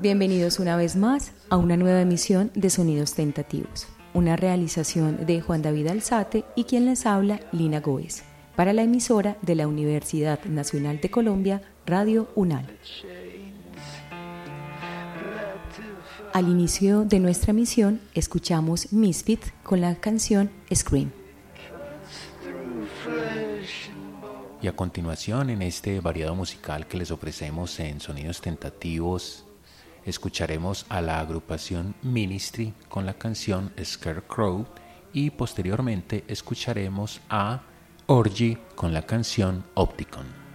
Bienvenidos una vez más a una nueva emisión de Sonidos Tentativos, una realización de Juan David Alzate y quien les habla, Lina Góez, para la emisora de la Universidad Nacional de Colombia, Radio UNAL. Al inicio de nuestra emisión escuchamos Misfit con la canción Scream. Y a continuación, en este variado musical que les ofrecemos en Sonidos Tentativos, escucharemos a la agrupación Ministry con la canción Scarecrow y posteriormente escucharemos a Orgy con la canción Opticon.